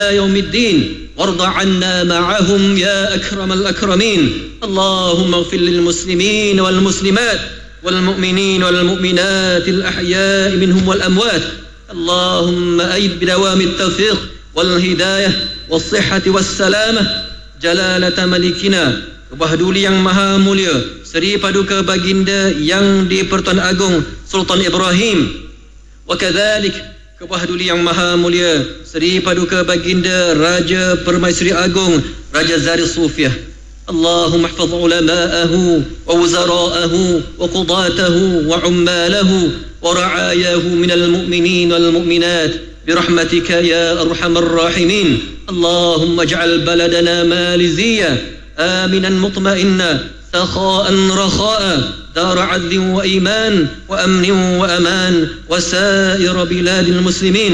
يوم الدين وارض عنا معهم يا أكرم الأكرمين. اللهم اغفر للمسلمين والمسلمات والمؤمنين والمؤمنات الأحياء منهم والأموات. اللهم أيد بدوام التوفيق والهداية والصحة والسلامة جلالة ملكنا Kebahaduli yang maha mulia Seri Paduka Baginda yang di-Pertuan Agong Sultan Ibrahim. Wakadzalik Kebahaduli yang maha mulia Seri Paduka Baginda Raja Permaisuri Agong Raja Zari Sufiyah. Allahumma ihfaz ulama'ahu wa wuzara'ahu wa qudatahu wa ummalahu wa ra'ayahu minal mu'minin wal mu'minat birahmatika ya arhamar rahimin. Allahumma ij'al baladana maliziyah آمنا مطمئنا سخاء رخاء دار عدل وإيمان وأمن وأمان وسائر بلاد المسلمين.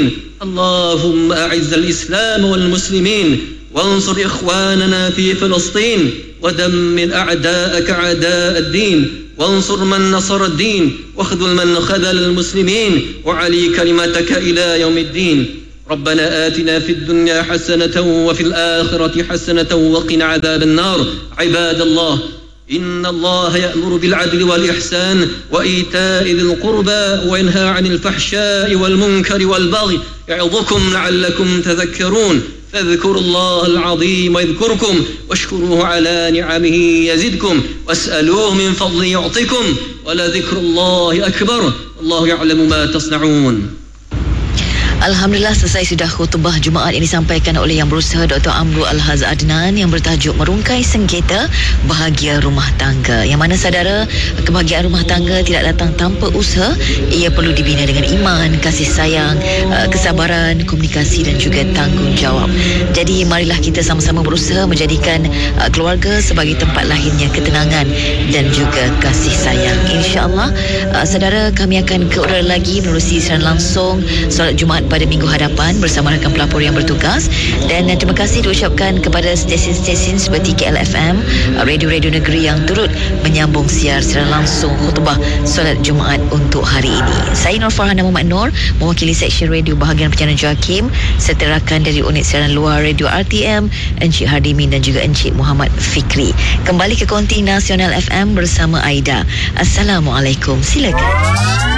اللهم أعز الإسلام والمسلمين وانصر إخواننا في فلسطين ودمر أعداءك أعداء الدين وانصر من نصر الدين واخذل من خذل المسلمين وعلي كلمتك إلى يوم الدين. ربنا آتنا في الدنيا حسنة وفي الآخرة حسنة وقنا عذاب النار. عباد الله إن الله يأمر بالعدل والإحسان وإيتاء ذي القربى وينهى عن الفحشاء والمنكر والبغي يعظكم لعلكم تذكرون. فاذكروا الله العظيم يذكركم واشكروه على نعمه يزدكم واسألوه من فضله يعطكم ولذكر الله أكبر والله يعلم ما تصنعون. Alhamdulillah, selesai sudah khutbah Jumaat yang disampaikan oleh Yang Berusaha Dr. Amrul Al-Haz Adnan yang bertajuk Merungkai Sengketa Bahagia Rumah Tangga, yang mana saudara, kebahagiaan rumah tangga tidak datang tanpa usaha. Ia perlu dibina dengan iman, kasih sayang, kesabaran, komunikasi dan juga tanggungjawab. Jadi marilah kita sama-sama berusaha menjadikan keluarga sebagai tempat lahirnya ketenangan dan juga kasih sayang. InsyaAllah saudara, kami akan ke udara lagi menerusi siaran langsung solat Jumaat pada minggu hadapan bersama rakan pelapor yang bertugas. Dan terima kasih diucapkan kepada stesen-stesen seperti KLFM, radio-radio negeri yang turut menyambung siar secara langsung khutbah solat Jumaat untuk hari ini. Saya Nur Farhana Muhammad Nur, mewakili seksyen radio bahagian pencarian Joakim, serta rakan dari unit siaran luar radio RTM, Encik Hardimin dan juga Encik Muhammad Fikri. Kembali ke Konti Nasional FM bersama Aida. Assalamualaikum. Silakan.